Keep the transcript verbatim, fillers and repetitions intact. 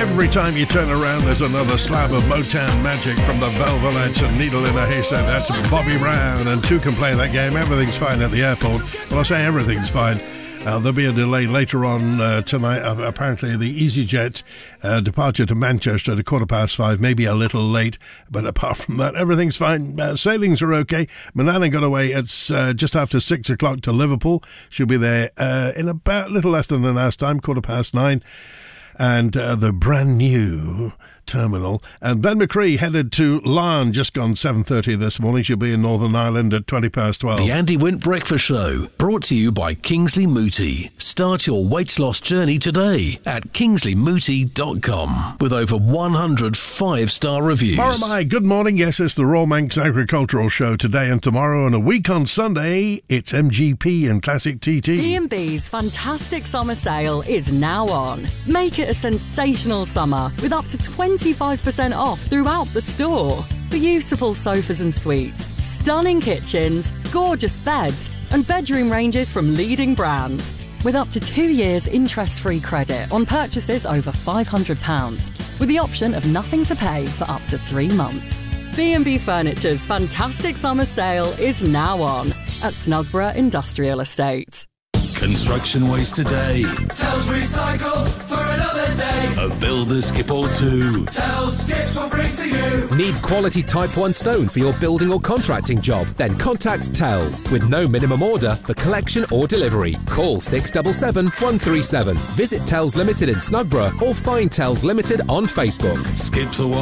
Every time you turn around, there's another slab of Motown magic from the Velvets and Needle in a Haystack. That's Bobby Brown, and two can play that game. Everything's fine at the airport. Well, I say everything's fine. Uh, there'll be a delay later on uh, tonight. Uh, apparently, the EasyJet uh, departure to Manchester at a quarter past five, maybe a little late. But apart from that, everything's fine. Uh, sailings are okay. Manana got away at uh, just after six o'clock to Liverpool. She'll be there uh, in about a little less than an hour's time, quarter past nine. And uh, the brand new terminal. And Ben McCree headed to Larne, just gone seven thirty this morning. She'll be in Northern Ireland at twenty past twelve. The Andy Wint Breakfast Show, brought to you by Kingsley Mooti. Start your weight loss journey today at kingsley mooti dot com with over one hundred five-star reviews. Moramai, good morning. Yes, it's the Raw Manx Agricultural Show today and tomorrow, and a week on Sunday, it's M G P and Classic T T. B and B's fantastic summer sale is now on. Make it a sensational summer with up to twenty-five percent off throughout the store. Beautiful sofas and suites, stunning kitchens, gorgeous beds, and bedroom ranges from leading brands. With up to two years interest-free credit on purchases over five hundred pounds, with the option of nothing to pay for up to three months. B and B Furniture's fantastic summer sale is now on at Snugborough Industrial Estate. Construction waste today. Tells Recycle for another day. A builder skip or two. Tells Skips will bring to you. Need quality Type one stone for your building or contracting job? Then contact Tells with no minimum order for collection or delivery. Call six seven seven, one three seven. Visit Tells Limited in Snugborough or find Tells Limited on Facebook. Skips are what